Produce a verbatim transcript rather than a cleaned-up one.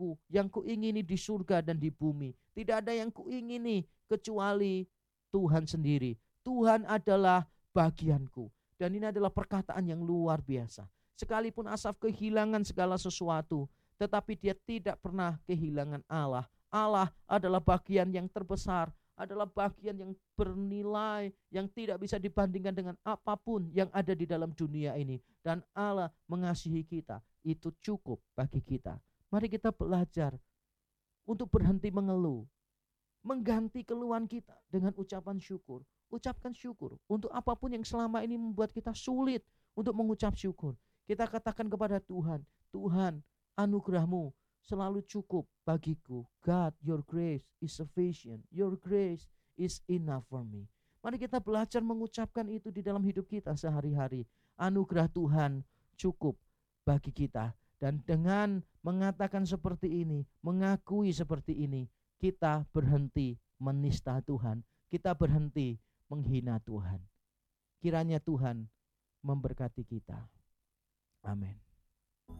Bapakku yang kuingini di surga dan di bumi. Tidak ada yang kuingini kecuali Tuhan sendiri. Tuhan adalah bagianku. Dan ini adalah perkataan yang luar biasa. Sekalipun Asaf kehilangan segala sesuatu, tetapi dia tidak pernah kehilangan Allah. Allah adalah bagian yang terbesar, adalah bagian yang bernilai, yang tidak bisa dibandingkan dengan apapun yang ada di dalam dunia ini. Dan Allah mengasihi kita, itu cukup bagi kita. Mari kita belajar untuk berhenti mengeluh, mengganti keluhan kita dengan ucapan syukur. Ucapkan syukur untuk apapun yang selama ini membuat kita sulit untuk mengucap syukur. Kita katakan kepada Tuhan, Tuhan, anugerah-Mu selalu cukup bagiku. God, your grace is sufficient. Your grace is enough for me. Mari kita belajar mengucapkan itu di dalam hidup kita sehari-hari. Anugerah Tuhan cukup bagi kita. Dan dengan mengatakan seperti ini, mengakui seperti ini, kita berhenti menista Tuhan. Kita berhenti menghina Tuhan. Kiranya Tuhan memberkati kita. Amin.